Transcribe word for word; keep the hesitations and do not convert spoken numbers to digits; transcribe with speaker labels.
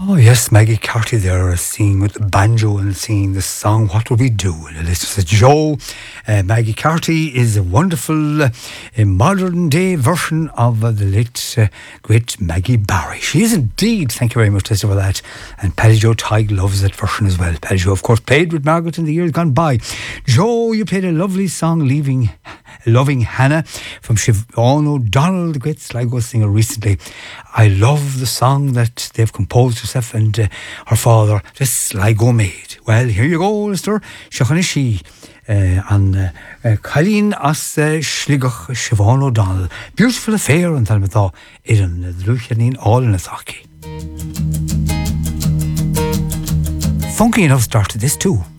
Speaker 1: Oh yes, Maggie Carty there uh, singing with the banjo and singing the song What Would We Do? And it says, Joe, uh, Maggie Carty is a wonderful uh, a modern day version of uh, the late uh, great Maggie Barry. She is indeed. Thank you very much, Lisa, for that. And Paddy Joe Tighe loves that version as well. Paddy Joe, of course, played with Margaret in the years gone by. Joe, you played a lovely song, Leaving Loving Hannah, from Siobhan O'Donnell, the great Sligo singer, recently. I love the song that they've composed herself and uh, her father, the Sligo Maid. Well, here you go, Lister. Shachanishi and uh, uh, Colleen as uh, Sligach Siobhan O'Donnell. Beautiful affair, and tell me thought, Ian, the Luchanin, all in a thaki. Funky enough start to this too.